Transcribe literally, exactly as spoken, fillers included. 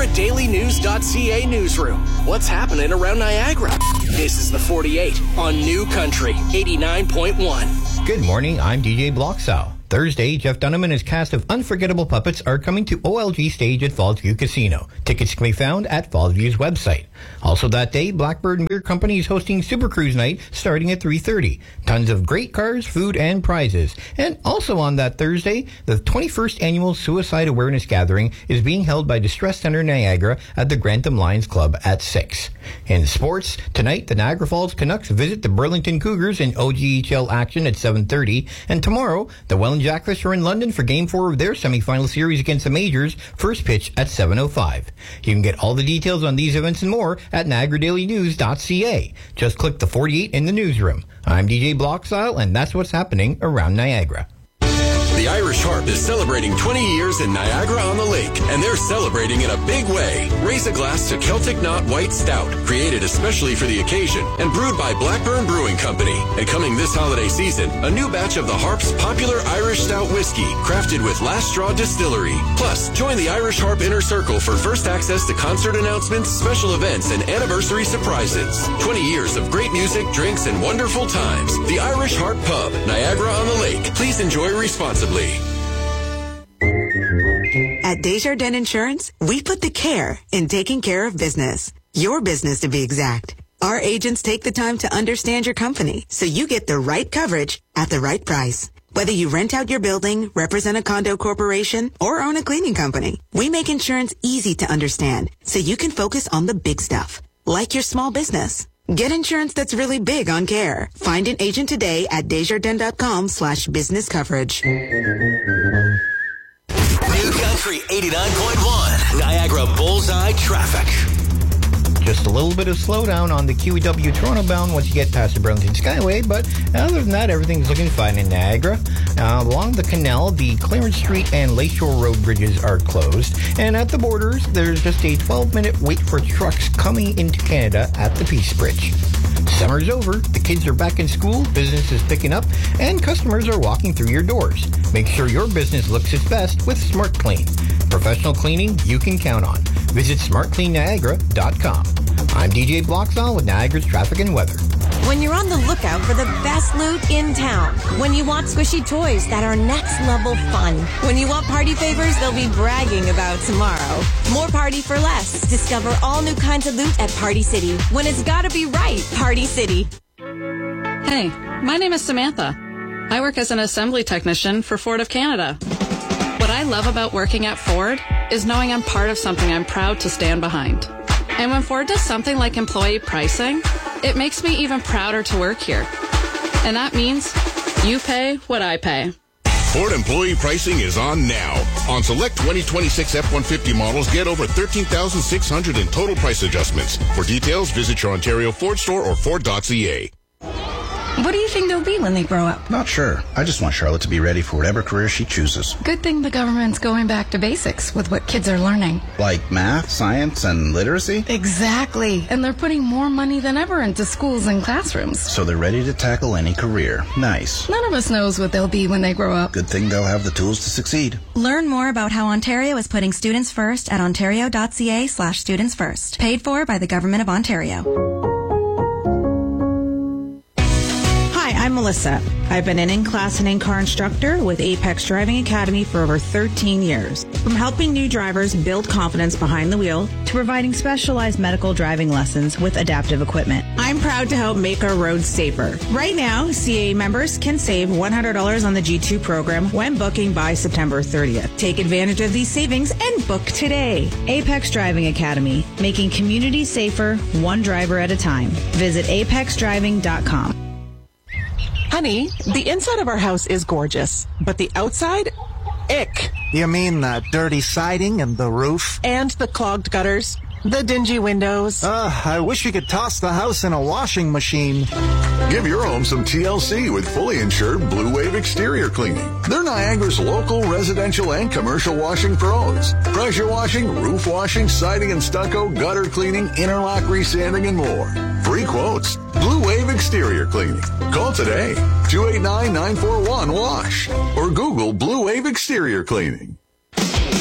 Niagara Daily News dot C A newsroom. What's happening around Niagara? This is the forty-eight on New Country eighty-nine point one. Good morning, I'm D J Bloxow. Thursday, Jeff Dunham and his cast of unforgettable puppets are coming to O L G Stage at Falls View Casino. Tickets can be found at Falls View's website. Also that day, Blackbird Beer Company is hosting Super Cruise Night starting at three thirty. Tons of great cars, food, and prizes. And also on that Thursday, the twenty-first Annual Suicide Awareness Gathering is being held by Distress Center Niagara at the Grantham Lions Club at six. In sports, tonight, the Niagara Falls Canucks visit the Burlington Cougars in O G H L action at seven thirty. And tomorrow, the Welland Jackfish are in London for Game four of their semifinal series against the Majors, first pitch at seven oh five. You can get all the details on these events and more at Niagara Daily News dot C A. Just click the forty-eight in the newsroom. I'm D J Bloxile, and that's what's happening around Niagara. The Irish Harp is celebrating twenty years in Niagara-on-the-Lake, and they're celebrating in a big way. Raise a glass to Celtic Knot White Stout, created especially for the occasion and brewed by Blackburn Brewing Company. And coming this holiday season, a new batch of the Harp's popular Irish Stout whiskey, crafted with Last Straw Distillery. Plus, join the Irish Harp Inner Circle for first access to concert announcements, special events, and anniversary surprises. twenty years of great music, drinks, and wonderful times. The Irish Harp Pub, Niagara-on-the-Lake. Please enjoy responsibly. At Desjardins Insurance, we put the care in taking care of business. Your business, to be exact. Our agents take the time to understand your company so you get the right coverage at the right price. Whether you rent out your building, represent a condo corporation, or own a cleaning company, we make insurance easy to understand so you can focus on the big stuff, like your small business. Get insurance that's really big on care. Find an agent today at Desjardins.com slash business coverage. New Country eighty-nine point one, Niagara Bullseye Traffic. Just a little bit of slowdown on the Q E W Toronto bound once you get past the Burlington Skyway, but other than that, everything's looking fine in Niagara. Uh, along the canal, the Clarence Street and Lakeshore Road bridges are closed, and at the borders, there's just a twelve-minute wait for trucks coming into Canada at the Peace Bridge. Summer's over, the kids are back in school, business is picking up, and customers are walking through your doors. Make sure your business looks its best with Smart Clean. Professional cleaning you can count on. Visit smart clean niagara dot com. I'm D J Bloxall with Niagara's traffic and weather. When you're on the lookout for the best loot in town. When you want squishy toys that are next level fun. When you want party favors they'll be bragging about tomorrow. More party for less. Discover all new kinds of loot at Party City. When it's gotta be right, Party City. Hey, my name is Samantha. I work as an assembly technician for Ford of Canada. What I love about working at Ford is knowing I'm part of something I'm proud to stand behind. And when Ford does something like employee pricing, it makes me even prouder to work here. And that means you pay what I pay. Ford employee pricing is on now. On select twenty twenty-six F one fifty models, get over thirteen thousand six hundred in total price adjustments. For details, visit your Ontario Ford store or Ford dot C A. What do you think they'll be when they grow up? Not sure. I just want Charlotte to be ready for whatever career she chooses. Good thing the government's going back to basics with what kids are learning. Like math, science, and literacy? Exactly. And they're putting more money than ever into schools and classrooms. So they're ready to tackle any career. Nice. None of us knows what they'll be when they grow up. Good thing they'll have the tools to succeed. Learn more about how Ontario is putting students first at ontario dot c a slash students first. Paid for by the Government of Ontario. I'm Melissa. I've been an in-class and in-car instructor with Apex Driving Academy for over thirteen years. From helping new drivers build confidence behind the wheel to providing specialized medical driving lessons with adaptive equipment. I'm proud to help make our roads safer. Right now, C A members can save one hundred dollars on the G two program when booking by September thirtieth. Take advantage of these savings and book today. Apex Driving Academy, making communities safer, one driver at a time. Visit apex driving dot com. Honey, the inside of our house is gorgeous, but the outside, ick. You mean the dirty siding and the roof? And the clogged gutters, the dingy windows. Uh, I wish you could toss the house in a washing machine. Give your home some T L C with fully insured Blue Wave Exterior Cleaning. They're Niagara's local residential and commercial washing pros. Pressure washing, roof washing, siding and stucco, gutter cleaning, interlock resanding, and more. Free quotes. Blue Wave Exterior Cleaning. Call today, two eight nine, nine four one, WASH, or Google Blue Wave Exterior Cleaning.